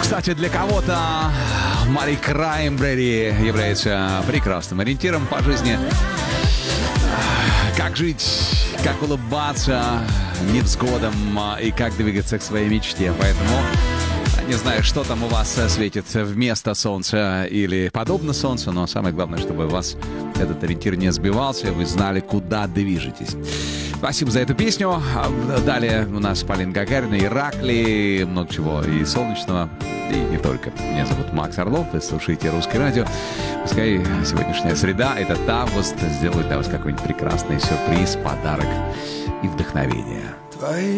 Кстати, для кого-то Мари Краймбрери является прекрасным ориентиром по жизни. Как жить, как улыбаться невзгодам и как двигаться к своей мечте. Поэтому не знаю, что там у вас светит вместо солнца или подобно солнцу, но самое главное, чтобы у вас этот ориентир не сбивался, и вы знали, куда движетесь. Спасибо за эту песню. Далее у нас Полина Гагарина, Иракли, много чего и солнечного, и не только. Меня зовут Макс Орлов, вы слушаете Русское радио. Пускай сегодняшняя среда, этот август, сделает для вас какой-нибудь прекрасный сюрприз, подарок и вдохновение.